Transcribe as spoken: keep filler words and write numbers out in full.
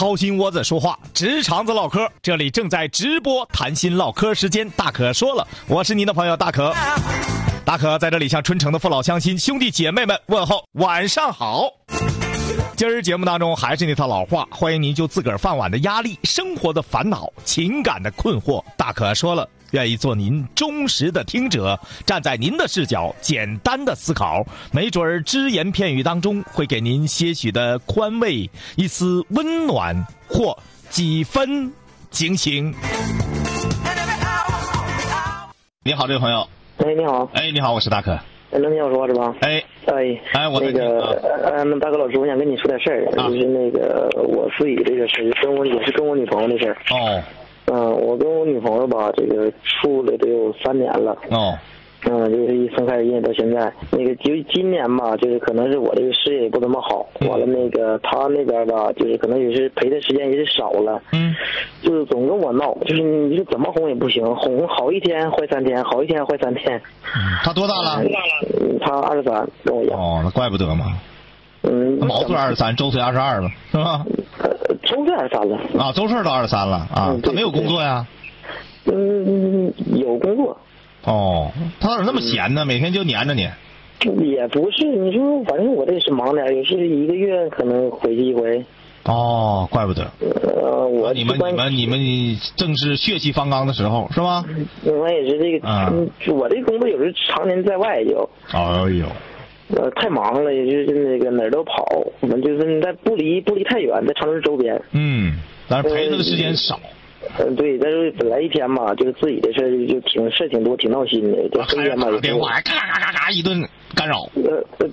掏心窝子说话，直肠子唠嗑，这里正在直播谈心唠嗑时间，大可说了，我是您的朋友大可。大可在这里向春城的父老乡亲、兄弟姐妹们问候晚上好。今儿节目当中还是那套老话，欢迎您就自个儿饭碗的压力、生活的烦恼、情感的困惑，大可说了，愿意做您忠实的听者，站在您的视角简单的思考，没准儿只言片语当中会给您些许的宽慰，一丝温暖或几分警醒。你好，这位朋友。 哎，你好。 哎，你好，我是大可。 哎，能听我说是吧？ 哎， 哎， 哎，我那个，呃，那大哥老师，我想跟你说点事儿，啊、就是那个我自己这个是跟我也是跟我女朋友的事儿。 哦。 嗯、呃，我跟我女朋友吧，这个处了得有三年了。 哦。 嗯，就是一分开始认识到现在，那个就今年吧，就是可能是我这个事业也不怎么好，完了那个他那边吧，就是可能也是陪的时间也是少了，嗯，就是总跟我闹，就是你说怎么哄也不行，哄好一天坏三天，好一天坏三天。 嗯，他多大了？ 嗯，他二十三，跟我一样。哦， 那怪不得嘛。 嗯， 毛岁二十三，周岁二十二了，是吧？ 呃，周岁二十三了。 啊，周岁都二十三了啊，嗯、他没有工作呀？ 嗯，有工作。 哦，他咋那么闲呢？每天就黏着你。 也不是，你说反正我这是忙点，也是一个月可能回去一回。 哦，怪不得。 呃，我你们你们你们正是血气方刚的时候，是吧？ 我也是这个，嗯，我这工作有时常年在外就。 哎呦。 呃，太忙了，也就是那个哪儿都跑，我们就是在不离不离太远，在长春周边。 嗯，但是陪他的时间少。 嗯、呃，对，但是本来一天嘛，就是自己的事就挺事挺多，挺闹心的，就黑天嘛。 打电话，咔咔咔咔一顿干扰。 呃呃，